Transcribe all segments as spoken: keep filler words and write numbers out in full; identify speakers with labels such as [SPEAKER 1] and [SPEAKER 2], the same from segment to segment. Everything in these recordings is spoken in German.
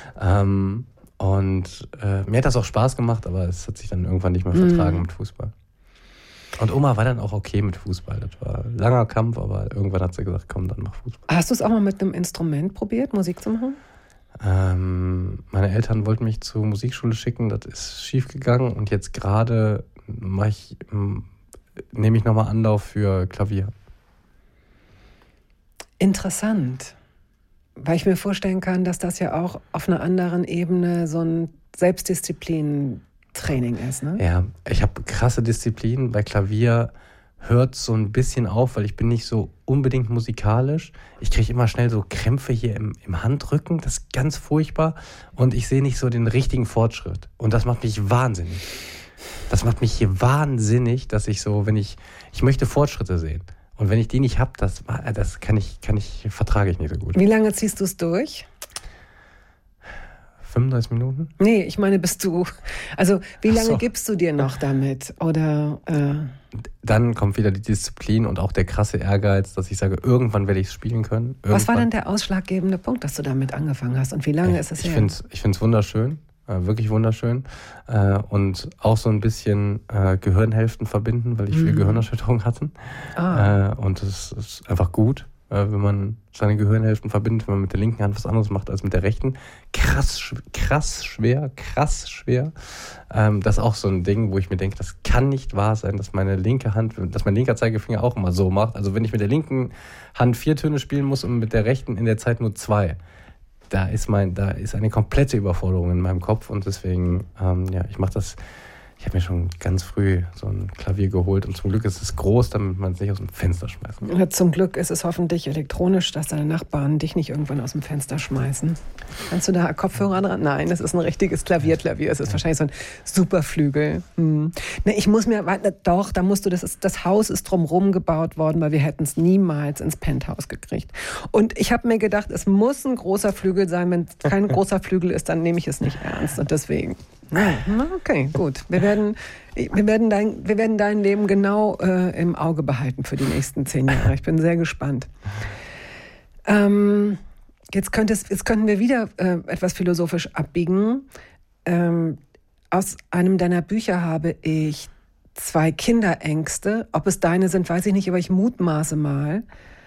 [SPEAKER 1] Ähm, und äh, mir hat das auch Spaß gemacht, aber es hat sich dann irgendwann nicht mehr vertragen mm. mit Fußball. Und Oma war dann auch okay mit Fußball. Das war ein langer Kampf, aber irgendwann hat sie gesagt, komm, dann mach Fußball.
[SPEAKER 2] Hast du es auch mal mit einem Instrument probiert, Musik zu machen?
[SPEAKER 1] Ähm, meine Eltern wollten mich zur Musikschule schicken, das ist schief gegangen und jetzt gerade mache ich, nehme ich nochmal Anlauf für Klavier.
[SPEAKER 2] Interessant, weil ich mir vorstellen kann, dass das ja auch auf einer anderen Ebene so ein Selbstdisziplin-Training ist, ne?
[SPEAKER 1] Ja, ich habe krasse Disziplin. Bei Klavier hört so ein bisschen auf, weil ich bin nicht so unbedingt musikalisch. Ich kriege immer schnell so Krämpfe hier im, im Handrücken, das ist ganz furchtbar und ich sehe nicht so den richtigen Fortschritt und das macht mich wahnsinnig. Das macht mich hier wahnsinnig, dass ich so, wenn ich, ich möchte Fortschritte sehen und wenn ich die nicht habe, das, das kann ich, kann ich, vertrage ich nicht so gut.
[SPEAKER 2] Wie lange ziehst du es durch?
[SPEAKER 1] fünfunddreißig Minuten?
[SPEAKER 2] Nee, ich meine, bist du, also wie lange
[SPEAKER 1] so.
[SPEAKER 2] gibst du dir noch damit? Oder äh
[SPEAKER 1] dann kommt wieder die Disziplin und auch der krasse Ehrgeiz, dass ich sage, irgendwann werde ich es spielen können. Irgendwann.
[SPEAKER 2] Was war denn der ausschlaggebende Punkt, dass du damit angefangen hast und wie lange
[SPEAKER 1] ich,
[SPEAKER 2] ist es
[SPEAKER 1] ich
[SPEAKER 2] her?
[SPEAKER 1] Find's, ich finde es wunderschön, äh, wirklich wunderschön äh, und auch so ein bisschen äh, Gehirnhälften verbinden, weil ich viel mhm. Gehirnerschütterung hatte ah. äh, und das ist einfach gut, äh, wenn man seine Gehirnhälften verbindet, wenn man mit der linken Hand was anderes macht als mit der rechten. Krass, krass schwer, krass schwer. Ähm, das ist auch so ein Ding, wo ich mir denke, das kann nicht wahr sein, dass meine linke Hand, dass mein linker Zeigefinger auch immer so macht. Also wenn ich mit der linken Hand vier Töne spielen muss und mit der rechten in der Zeit nur zwei, da ist mein, da ist eine komplette Überforderung in meinem Kopf und deswegen, ähm, ja, ich mache das. Ich habe mir schon ganz früh so ein Klavier geholt und zum Glück ist es groß, damit man es nicht aus dem Fenster schmeißen kann.
[SPEAKER 2] Ja, zum Glück ist es hoffentlich elektronisch, dass deine Nachbarn dich nicht irgendwann aus dem Fenster schmeißen. Kannst du da Kopfhörer dran? Nein, das ist ein richtiges Klavierklavier. Es ist ja. wahrscheinlich so ein Superflügel. Hm. Ne, ich muss mir, doch, da musst du, das ist, das Haus ist drumherum gebaut worden, weil wir hätten es niemals ins Penthouse gekriegt. Und ich habe mir gedacht, es muss ein großer Flügel sein. Wenn kein großer Flügel ist, dann nehme ich es nicht ernst. Und deswegen... Ja, okay, gut. Wir werden, wir werden, dein, wir werden dein Leben genau äh, im Auge behalten für die nächsten zehn Jahre. Ich bin sehr gespannt. Ähm, jetzt, könnte es, jetzt könnten wir wieder äh, etwas philosophisch abbiegen. Ähm, aus einem deiner Bücher habe ich zwei Kinderängste. Ob es deine sind, weiß ich nicht, aber ich mutmaße mal.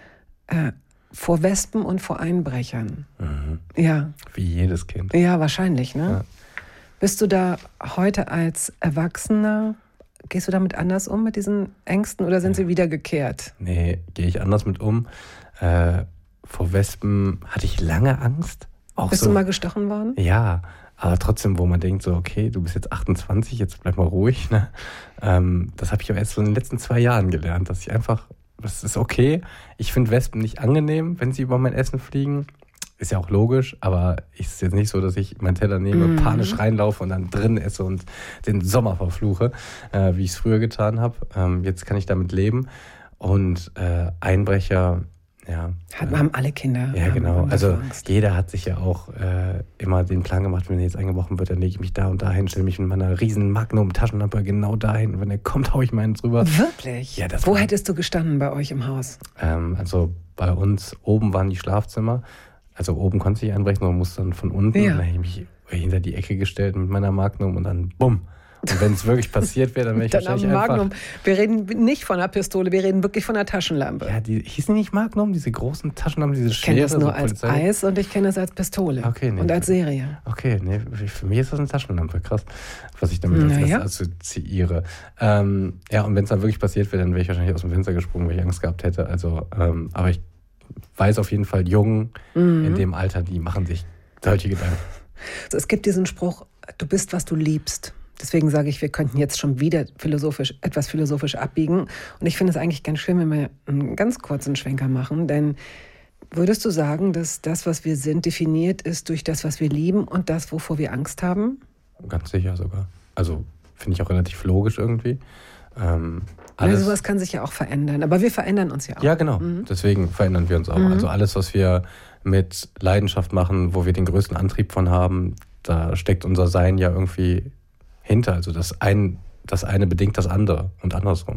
[SPEAKER 2] Äh, vor Wespen und vor Einbrechern.
[SPEAKER 1] Mhm.
[SPEAKER 2] Ja.
[SPEAKER 1] Wie jedes Kind.
[SPEAKER 2] Ja, wahrscheinlich, ne?
[SPEAKER 1] Ja.
[SPEAKER 2] Bist du da heute als Erwachsener, gehst du damit anders um mit diesen Ängsten oder sind sie wieder gekehrt?
[SPEAKER 1] Nee, gehe ich anders mit um. Äh, vor Wespen hatte ich lange Angst. Auch
[SPEAKER 2] Bist
[SPEAKER 1] so,
[SPEAKER 2] du mal gestochen worden?
[SPEAKER 1] Ja, aber trotzdem, wo man denkt so, okay, du bist jetzt achtundzwanzig, jetzt bleib mal ruhig. Ne? Ähm, das habe ich aber erst so in den letzten zwei Jahren gelernt, dass ich einfach, das ist okay. Ich finde Wespen nicht angenehm, wenn sie über mein Essen fliegen. Ist ja auch logisch, aber es ist jetzt nicht so, dass ich meinen Teller nehme, mhm. panisch reinlaufe und dann drin esse und den Sommer verfluche, äh, wie ich es früher getan habe. Ähm, jetzt kann ich damit leben. Und äh, Einbrecher, ja.
[SPEAKER 2] Hat, haben alle Kinder.
[SPEAKER 1] Ja, genau. Also Angst. Jeder hat sich ja auch äh, immer den Plan gemacht, wenn er jetzt eingebrochen wird, dann lege ich mich da und dahin, stelle mich mit meiner riesen Magnum-Taschenlampe genau dahin. Und wenn er kommt, haue ich meinen drüber.
[SPEAKER 2] Wirklich?
[SPEAKER 1] Ja, das
[SPEAKER 2] Wo
[SPEAKER 1] war,
[SPEAKER 2] hättest du gestanden bei euch im Haus?
[SPEAKER 1] Ähm, also bei uns oben waren die Schlafzimmer. Also oben konnte ich einbrechen, man musste dann von unten.
[SPEAKER 2] Ja.
[SPEAKER 1] Und dann habe ich mich hinter die Ecke gestellt mit meiner Magnum und dann bumm. Und wenn es wirklich passiert wäre, dann wäre ich
[SPEAKER 2] dann
[SPEAKER 1] wahrscheinlich
[SPEAKER 2] Magnum.
[SPEAKER 1] einfach...
[SPEAKER 2] Wir reden nicht von einer Pistole, wir reden wirklich von einer Taschenlampe.
[SPEAKER 1] Ja, die hießen nicht Magnum, diese großen Taschenlampen, diese schwere...
[SPEAKER 2] Ich kenne das nur
[SPEAKER 1] so
[SPEAKER 2] als
[SPEAKER 1] Polizei.
[SPEAKER 2] Eis und ich kenne das als Pistole.
[SPEAKER 1] Okay, nee,
[SPEAKER 2] und als Serie.
[SPEAKER 1] Okay, nee, für mich ist das eine Taschenlampe, krass, was ich damit als
[SPEAKER 2] ja.
[SPEAKER 1] assoziiere. Ähm, ja, und wenn es dann wirklich passiert wäre, dann wäre ich wahrscheinlich aus dem Fenster gesprungen, weil ich Angst gehabt hätte. Also, ähm, aber ich weiß auf jeden Fall, Jungen mhm. in dem Alter, die machen sich solche Gedanken.
[SPEAKER 2] Also es gibt diesen Spruch, du bist, was du liebst. Deswegen sage ich, wir könnten jetzt schon wieder philosophisch, etwas philosophisch abbiegen. Und ich finde es eigentlich ganz schön, wenn wir einen ganz kurzen Schwenker machen. Denn würdest du sagen, dass das, was wir sind, definiert ist durch das, was wir lieben und das, wovor wir Angst haben?
[SPEAKER 1] Ganz sicher sogar. Also finde ich auch relativ logisch irgendwie. Ähm,
[SPEAKER 2] alles also sowas kann sich ja auch verändern, aber wir verändern uns ja auch.
[SPEAKER 1] Ja, genau. Mhm. Deswegen verändern wir uns auch. Mhm. Also alles, was wir mit Leidenschaft machen, wo wir den größten Antrieb von haben, da steckt unser Sein ja irgendwie hinter. Also das, ein, das eine bedingt das andere und andersrum.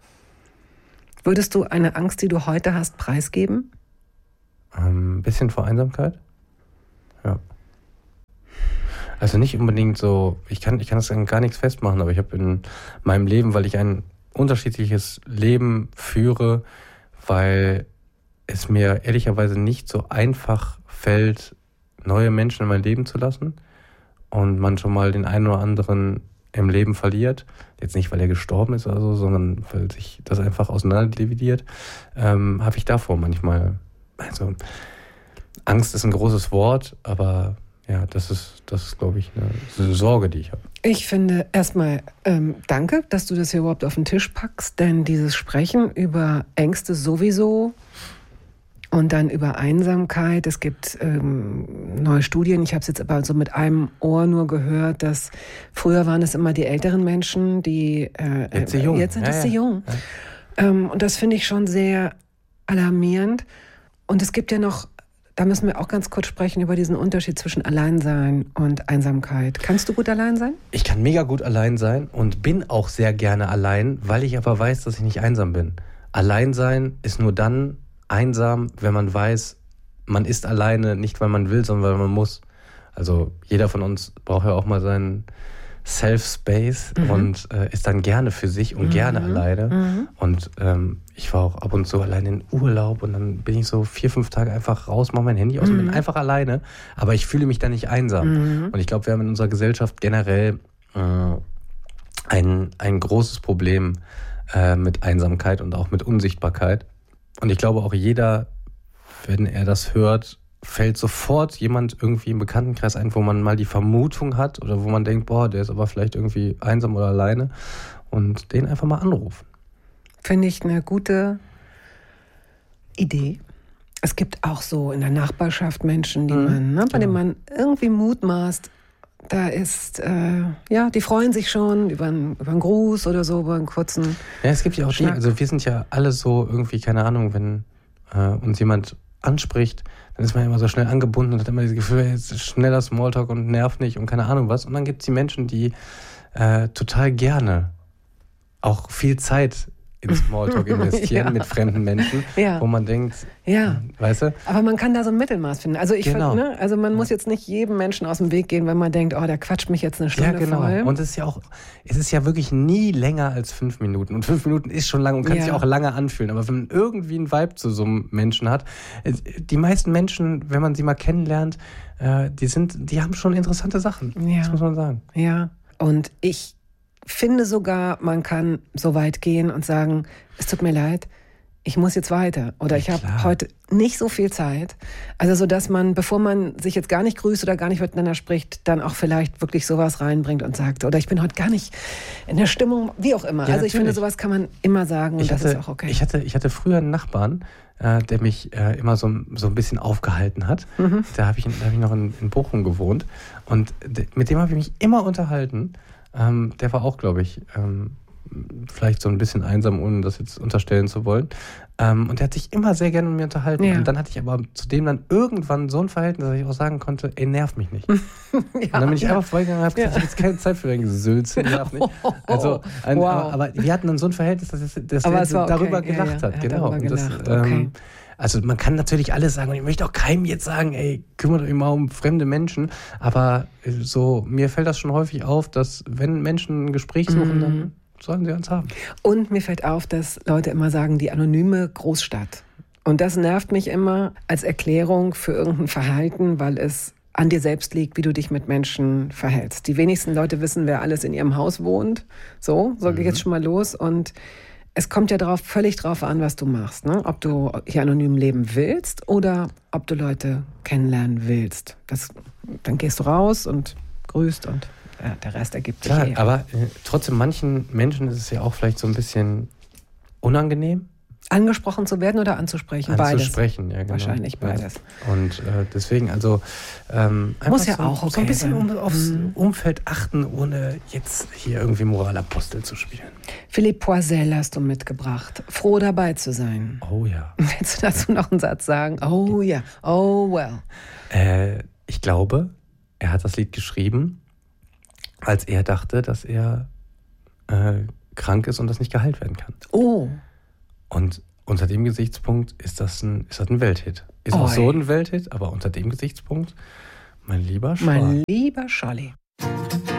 [SPEAKER 2] Würdest du eine Angst, die du heute hast, preisgeben?
[SPEAKER 1] Ein ähm, bisschen vor Einsamkeit. Ja. Also nicht unbedingt so, ich kann, ich kann das an gar nichts festmachen, aber ich habe in meinem Leben, weil ich ein unterschiedliches Leben führe, weil es mir ehrlicherweise nicht so einfach fällt, neue Menschen in mein Leben zu lassen und man schon mal den einen oder anderen im Leben verliert. Jetzt nicht, weil er gestorben ist oder so, sondern weil sich das einfach auseinanderdividiert, ähm, habe ich davor manchmal, also Angst ist ein großes Wort, aber ja, das ist, das ist, glaube ich, eine Sorge, die ich habe.
[SPEAKER 2] Ich finde erstmal ähm, danke, dass du das hier überhaupt auf den Tisch packst, denn dieses Sprechen über Ängste sowieso und dann über Einsamkeit. Es gibt ähm, neue Studien, ich habe es jetzt aber so mit einem Ohr nur gehört, dass früher waren es immer die älteren Menschen, die äh,
[SPEAKER 1] jetzt, die Jungen.
[SPEAKER 2] jetzt sind es
[SPEAKER 1] ja,
[SPEAKER 2] die Jungen. Ja. Ähm, und das finde ich schon sehr alarmierend. Und es gibt ja noch, da müssen wir auch ganz kurz sprechen über diesen Unterschied zwischen Alleinsein und Einsamkeit. Kannst du gut allein sein?
[SPEAKER 1] Ich kann mega gut allein sein und bin auch sehr gerne allein, weil ich aber weiß, dass ich nicht einsam bin. Allein sein ist nur dann einsam, wenn man weiß, man ist alleine, nicht weil man will, sondern weil man muss. Also jeder von uns braucht ja auch mal seinen Self-Space mhm. und äh, ist dann gerne für sich und mhm. gerne alleine. Mhm. Und ähm, ich war auch ab und zu alleine in Urlaub und dann bin ich so vier, fünf Tage einfach raus, mache mein Handy aus mhm. und bin einfach alleine. Aber ich fühle mich dann nicht einsam. Mhm. Und ich glaube, wir haben in unserer Gesellschaft generell äh, ein, ein großes Problem äh, mit Einsamkeit und auch mit Unsichtbarkeit. Und ich glaube auch jeder, wenn er das hört, fällt sofort jemand irgendwie im Bekanntenkreis ein, wo man mal die Vermutung hat oder wo man denkt, boah, der ist aber vielleicht irgendwie einsam oder alleine und den einfach mal anrufen.
[SPEAKER 2] Finde ich eine gute Idee. Es gibt auch so in der Nachbarschaft Menschen, die mhm. man, ne, bei ja. denen man irgendwie mutmaßt, da ist, äh, ja, die freuen sich schon über einen, über einen Gruß oder so, über einen kurzen
[SPEAKER 1] Ja, es gibt ja auch
[SPEAKER 2] Schnack.
[SPEAKER 1] Dinge, also wir sind ja alle so irgendwie, keine Ahnung, wenn äh, uns jemand anspricht, dann ist man ja immer so schnell angebunden und hat immer dieses Gefühl, jetzt ist schneller Smalltalk und nervt nicht und keine Ahnung was. Und dann gibt es die Menschen, die äh, total gerne auch viel Zeit in Smalltalk investieren ja. mit fremden Menschen, ja. wo man denkt,
[SPEAKER 2] ja.
[SPEAKER 1] weißt du?
[SPEAKER 2] Aber man kann da so ein Mittelmaß finden. Also ich
[SPEAKER 1] genau.
[SPEAKER 2] find, ne, also man muss jetzt nicht jedem Menschen aus dem Weg gehen, wenn man denkt, oh, der quatscht mich jetzt eine Stunde
[SPEAKER 1] ja, genau.
[SPEAKER 2] voll.
[SPEAKER 1] Und es ist ja auch, es ist ja wirklich nie länger als fünf Minuten. Und fünf Minuten ist schon lang und kann ja. sich auch lange anfühlen. Aber wenn man irgendwie einen Vibe zu so einem Menschen hat, die meisten Menschen, wenn man sie mal kennenlernt, die sind, die haben schon interessante Sachen.
[SPEAKER 2] Ja.
[SPEAKER 1] Das muss man sagen.
[SPEAKER 2] Ja. Und ich finde sogar, man kann so weit gehen und sagen, es tut mir leid, ich muss jetzt weiter oder ich habe heute nicht so viel Zeit. Also so, dass man, bevor man sich jetzt gar nicht grüßt oder gar nicht miteinander spricht, dann auch vielleicht wirklich sowas reinbringt und sagt, oder ich bin heute gar nicht in der Stimmung, wie auch immer.
[SPEAKER 1] Ja,
[SPEAKER 2] also ich
[SPEAKER 1] natürlich.
[SPEAKER 2] finde, sowas kann man immer sagen und
[SPEAKER 1] ich
[SPEAKER 2] das
[SPEAKER 1] hatte,
[SPEAKER 2] ist auch okay.
[SPEAKER 1] Ich hatte, ich hatte früher einen Nachbarn, äh, der mich äh, immer so, so ein bisschen aufgehalten hat. Mhm. Da habe ich, hab ich noch in, in Bochum gewohnt und de, mit dem habe ich mich immer unterhalten. Ähm, der war auch, glaube ich, ähm, vielleicht so ein bisschen einsam, ohne das jetzt unterstellen zu wollen. Ähm, und der hat sich immer sehr gerne mit mir unterhalten. Ja. Und dann hatte ich aber zu dem dann irgendwann so ein Verhältnis, dass ich auch sagen konnte, ey, nerv mich nicht. ja, und dann bin ich ja. einfach vorbeigegangen und habe gesagt, ja. ich habe jetzt keine Zeit für dein Gesülze, nerv nicht. Also, ein, wow. aber, aber wir hatten dann so ein Verhältnis, dass, es, dass er so darüber okay. gelacht ja, ja. hat. Genau.
[SPEAKER 2] Darüber gelacht.
[SPEAKER 1] Das,
[SPEAKER 2] okay.
[SPEAKER 1] ähm, also man kann natürlich alles sagen und ich möchte auch keinem jetzt sagen, ey, kümmert euch mal um fremde Menschen, aber so, mir fällt das schon häufig auf, dass wenn Menschen ein Gespräch suchen, mm. dann sollen sie uns haben.
[SPEAKER 2] Und mir fällt auf, dass Leute immer sagen, die anonyme Großstadt. Und das nervt mich immer als Erklärung für irgendein Verhalten, weil es an dir selbst liegt, wie du dich mit Menschen verhältst. Die wenigsten Leute wissen, wer alles in ihrem Haus wohnt. So, so mhm. geht jetzt schon mal los und es kommt ja drauf, völlig drauf an, was du machst. Ne? Ob du hier anonym leben willst oder ob du Leute kennenlernen willst. Das, dann gehst du raus und grüßt und ja, der Rest ergibt sich.
[SPEAKER 1] Klar,
[SPEAKER 2] eh.
[SPEAKER 1] aber äh, trotzdem, manchen Menschen ist es ja auch vielleicht so ein bisschen unangenehm.
[SPEAKER 2] Angesprochen zu werden oder anzusprechen?
[SPEAKER 1] Anzusprechen,
[SPEAKER 2] beides.
[SPEAKER 1] ja, genau.
[SPEAKER 2] Wahrscheinlich beides.
[SPEAKER 1] Ja. Und äh,
[SPEAKER 2] deswegen,
[SPEAKER 1] also ähm, einfach
[SPEAKER 2] muss ja
[SPEAKER 1] so,
[SPEAKER 2] auch okay
[SPEAKER 1] so ein bisschen
[SPEAKER 2] sein.
[SPEAKER 1] um, aufs mhm. Umfeld achten, ohne jetzt hier irgendwie Moralapostel zu spielen.
[SPEAKER 2] Philippe Poisel hast du mitgebracht. Froh dabei zu sein.
[SPEAKER 1] Oh ja.
[SPEAKER 2] Willst du dazu noch einen Satz sagen? Oh ja, oh well.
[SPEAKER 1] Äh, ich glaube, er hat das Lied geschrieben, als er dachte, dass er äh, krank ist und das nicht geheilt werden kann.
[SPEAKER 2] Oh.
[SPEAKER 1] Und unter dem Gesichtspunkt ist das ein, ist das ein Welthit. Ist
[SPEAKER 2] Oi.
[SPEAKER 1] auch so ein Welthit, aber unter dem Gesichtspunkt Mein lieber Scholli.
[SPEAKER 2] Mein lieber Scholli.